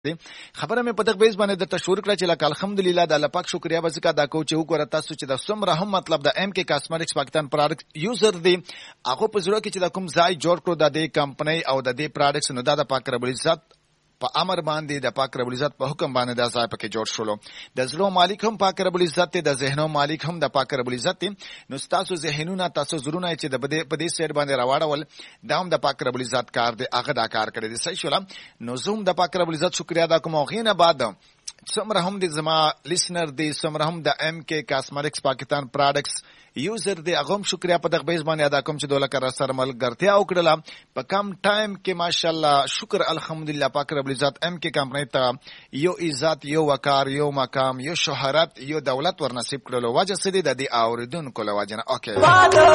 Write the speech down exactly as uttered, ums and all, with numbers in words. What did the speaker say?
خبره مې په دغه بیس باندې د تشور کړه چې لکه الحمدلله د الله پاک شکریا به زکه دا کو چې وګوره تاسو چې د څومره هم مطلب د ام کې کاسمیټکس پاکستان پروډکټ یوزر دی هغه په زړه کې چې د کوم ځای جوړ کړو د دې کمپنۍ او د دې پروډکټس نو دا د پاک رب العزت په امر باندې د پاک رب العزت په حکم باندې دا ځای پکې جوړ شولو د زړه مالک هم پاک رب العزت دی د ذهنو مالک هم د پاک رب العزت دی نو تاسو ذهنونه تاسو زړونه چې د بده په دې سیر باندې راوړل دا هم د پاک رب العزت کار دی هغه دا کار کړی دی صحیح شول نو زوم د پاک رب العزت شکریا ادا کوم غینه بعد څومره هم د زما لیسنر دی څومره هم د ام کې کاسمیټکس پاکستان پروډکټس یوزر دی هغه هم شکریا په دغه بیس باندې ادا کوم چې دوله کر سره ملګرتیا وکړه په کم ټایم کې ماشاءالله شکر الحمدلله پاک رب العزت ام کې کمپنۍ ته یو عزت یو وقار یو مقام یو شهرت یو دولت ورنصیب کړلو وجه سدي د دې اوریدونکو لوجنه اوکې